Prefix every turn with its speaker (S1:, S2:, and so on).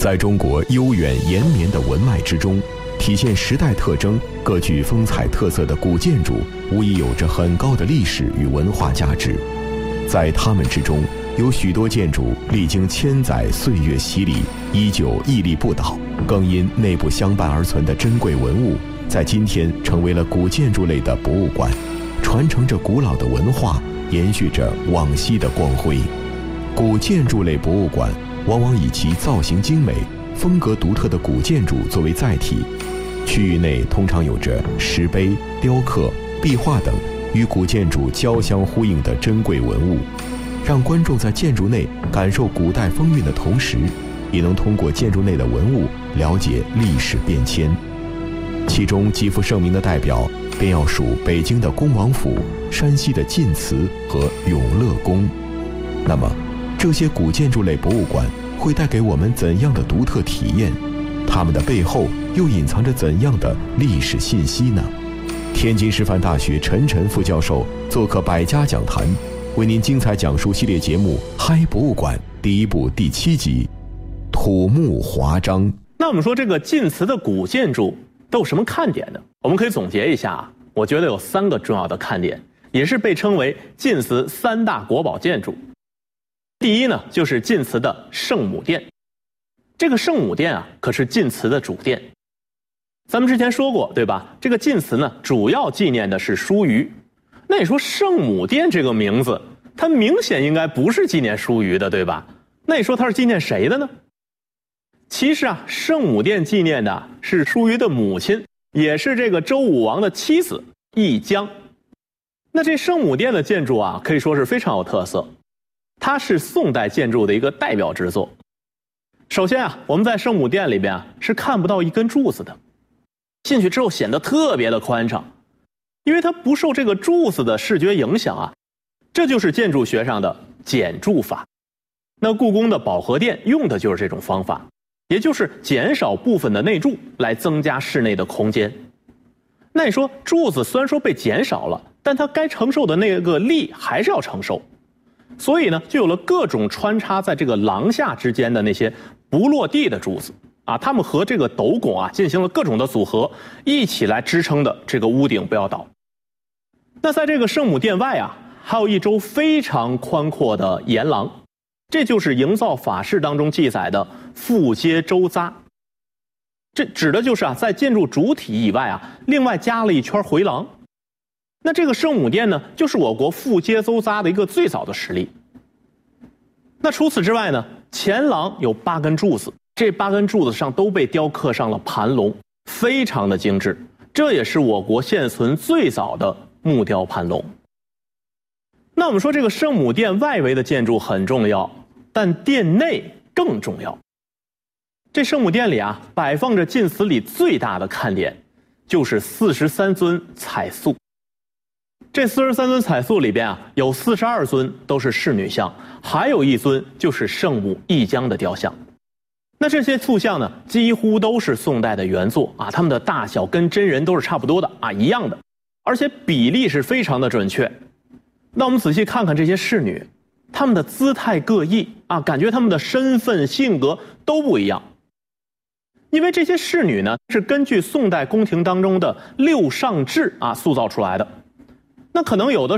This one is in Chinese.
S1: 在中国悠远延绵的文脉之中，体现时代特征、各具风采特色的古建筑，无疑有着很高的历史与文化价值。在它们之中，有许多建筑历经千载岁月洗礼，依旧屹立不倒，更因内部相伴而存的珍贵文物，在今天成为了古建筑类的博物馆，传承着古老的文化，延续着往昔的光辉。古建筑类博物馆往往以其造型精美、风格独特的古建筑作为载体，区域内通常有着石碑、雕刻、壁画等与古建筑交相呼应的珍贵文物，让观众在建筑内感受古代风韵的同时，也能通过建筑内的文物了解历史变迁。其中极负盛名的代表便要数北京的恭王府、山西的晋祠和永乐宫。那么这些古建筑类博物馆会带给我们怎样的独特体验？它们的背后又隐藏着怎样的历史信息呢？天津师范大学陈晨副教授做客百家讲坛，为您精彩讲述系列节目《嗨博物馆》第1部第7集土木华章。
S2: 那我们说这个晋祠的古建筑都有什么看点呢？我们可以总结一下，我觉得有3个重要的看点，也是被称为晋祠3大国宝建筑。第一呢，就是晋祠的圣母殿。这个圣母殿啊，可是晋祠的主殿。咱们之前说过，对吧？这个晋祠呢，主要纪念的是叔虞。那你说圣母殿这个名字，它明显应该不是纪念叔虞的，对吧？那你说它是纪念谁的呢？其实啊，圣母殿纪念的是叔虞的母亲，也是这个周武王的妻子义姜。那这圣母殿的建筑啊，可以说是非常有特色，它是宋代建筑的一个代表之作。首先啊，我们在圣母殿里边啊是看不到一根柱子的，进去之后显得特别的宽敞，因为它不受这个柱子的视觉影响啊，这就是建筑学上的减柱法。那故宫的保和殿用的就是这种方法，也就是减少部分的内柱来增加室内的空间。那你说柱子虽然说被减少了，但它该承受的那个力还是要承受，所以呢，就有了各种穿插在这个廊下之间的那些不落地的柱子啊，它们和这个斗拱啊进行了各种的组合，一起来支撑的这个屋顶不要倒。那在这个圣母殿外啊，还有一周非常宽阔的檐廊，这就是营造法式当中记载的复阶周匝。这指的就是啊，在建筑主体以外啊，另外加了一圈回廊。那这个圣母殿呢，就是我国复阶周匝的一个最早的实例。那除此之外呢，前廊有8根柱子，这8根柱子上都被雕刻上了盘龙，非常的精致。这也是我国现存最早的木雕盘龙。那我们说这个圣母殿外围的建筑很重要，但殿内更重要。这圣母殿里啊，摆放着晋祠里最大的看点，就是43尊彩塑。这43尊彩塑里边啊，有42尊都是仕女像，还有1尊就是圣母义姜的雕像。那这些塑像呢，几乎都是宋代的原作啊，它们的大小跟真人都是差不多的啊，一样的，而且比例是非常的准确。那我们仔细看看这些仕女，她们的姿态各异啊，感觉她们的身份性格都不一样。因为这些仕女呢，是根据宋代宫廷当中的6上制啊塑造出来的。那可能有的